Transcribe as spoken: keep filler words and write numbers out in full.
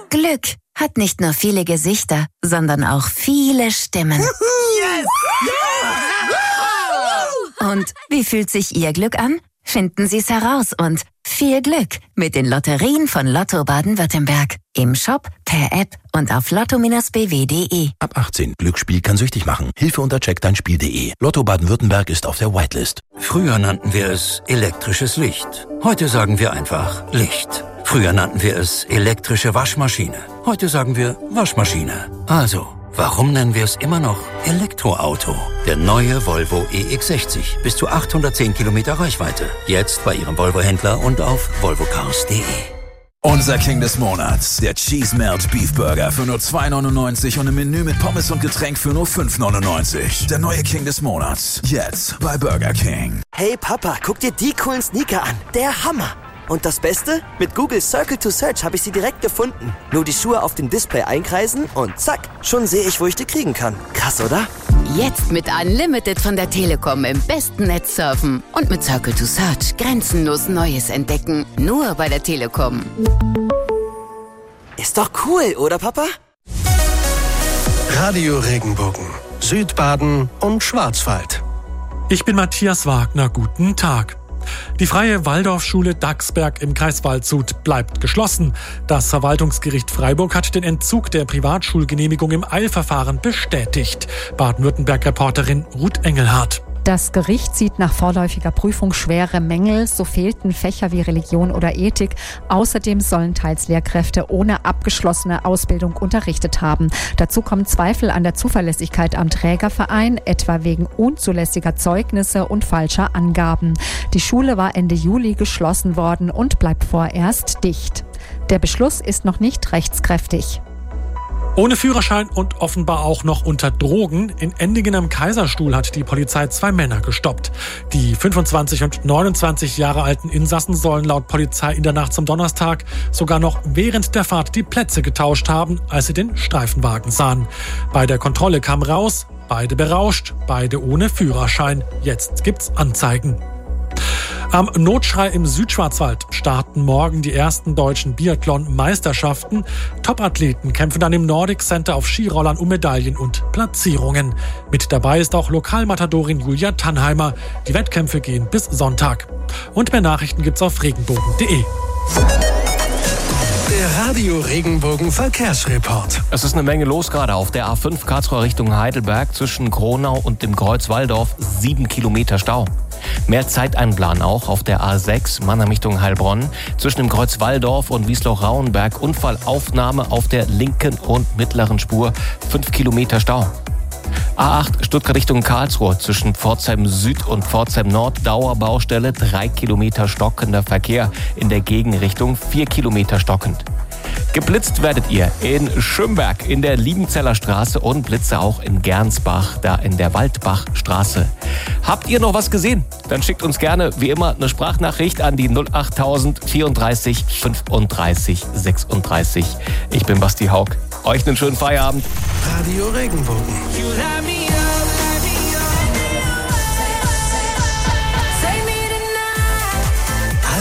Glück hat nicht nur viele Gesichter, sondern auch viele Stimmen. Yes! Yeah! Und wie fühlt sich Ihr Glück an? Finden Sie es heraus und viel Glück mit den Lotterien von Lotto Baden-Württemberg. Im Shop, per App und auf lotto Bindestrich b w punkt de. Ab achtzehn. Glücksspiel kann süchtig machen. Hilfe unter check dein spiel punkt de. Lotto Baden-Württemberg ist auf der Whitelist. Früher nannten wir es elektrisches Licht. Heute sagen wir einfach Licht. Früher nannten wir es elektrische Waschmaschine. Heute sagen wir Waschmaschine. Also, warum nennen wir es immer noch Elektroauto? Der neue Volvo E X sechzig. Bis zu achthundertzehn Kilometer Reichweite. Jetzt bei Ihrem Volvo-Händler und auf volvo cars punkt de. Unser King des Monats, der Cheese Melt Beef Burger für nur zwei neunundneunzig und im Menü mit Pommes und Getränk für nur fünf neunundneunzig. Der neue King des Monats, jetzt bei Burger King. Hey Papa, guck dir die coolen Sneaker an. Der Hammer. Und das Beste? Mit Google Circle to Search habe ich sie direkt gefunden. Nur die Schuhe auf dem Display einkreisen und zack, schon sehe ich, wo ich die kriegen kann. Krass, oder? Jetzt mit Unlimited von der Telekom im besten Netz surfen. Und mit Circle to Search grenzenlos Neues entdecken. Nur bei der Telekom. Ist doch cool, oder Papa? Radio Regenbogen, Südbaden und Schwarzwald. Ich bin Matthias Wagner, guten Tag. Die Freie Waldorfschule Dachsberg im Kreis Waldshut bleibt geschlossen. Das Verwaltungsgericht Freiburg hat den Entzug der Privatschulgenehmigung im Eilverfahren bestätigt. Baden-Württemberg-Reporterin Ruth Engelhardt. Das Gericht sieht nach vorläufiger Prüfung schwere Mängel, so fehlten Fächer wie Religion oder Ethik. Außerdem sollen teils Lehrkräfte ohne abgeschlossene Ausbildung unterrichtet haben. Dazu kommen Zweifel an der Zuverlässigkeit am Trägerverein, etwa wegen unzulässiger Zeugnisse und falscher Angaben. Die Schule war Ende Juli geschlossen worden und bleibt vorerst dicht. Der Beschluss ist noch nicht rechtskräftig. Ohne Führerschein und offenbar auch noch unter Drogen. In Endingen am Kaiserstuhl hat die Polizei zwei Männer gestoppt. Die fünfundzwanzig und neunundzwanzig Jahre alten Insassen sollen laut Polizei in der Nacht zum Donnerstag sogar noch während der Fahrt die Plätze getauscht haben, als sie den Streifenwagen sahen. Bei der Kontrolle kam raus, beide berauscht, beide ohne Führerschein. Jetzt gibt's Anzeigen. Am Notschrei im Südschwarzwald starten morgen die ersten deutschen Biathlon-Meisterschaften. Topathleten kämpfen dann im Nordic Center auf Skirollern um Medaillen und Platzierungen. Mit dabei ist auch Lokalmatadorin Julia Tannheimer. Die Wettkämpfe gehen bis Sonntag. Und mehr Nachrichten gibt's auf regenbogen punkt de. Der Radio Regenbogen Verkehrsreport. Es ist eine Menge los gerade auf der A fünf Karlsruhe Richtung Heidelberg zwischen Kronau und dem Kreuz Walldorf. Sieben Kilometer Stau. Mehr Zeit einplanen auch auf der A sechs Mannheim Richtung Heilbronn. Zwischen dem Kreuz Walldorf und Wiesloch-Rauenberg Unfallaufnahme auf der linken und mittleren Spur. Fünf Kilometer Stau. A acht Stuttgart Richtung Karlsruhe zwischen Pforzheim Süd und Pforzheim Nord Dauerbaustelle. Drei Kilometer stockender Verkehr in der Gegenrichtung. Vier Kilometer stockend. Geblitzt werdet ihr in Schönberg in der Liebenzeller Straße und Blitze auch in Gernsbach, da in der Waldbachstraße. Habt ihr noch was gesehen? Dann schickt uns gerne, wie immer, eine Sprachnachricht an die null achttausend vierunddreißig fünfunddreißig sechsunddreißig. Ich bin Basti Haug. Euch einen schönen Feierabend. Radio Regenbogen.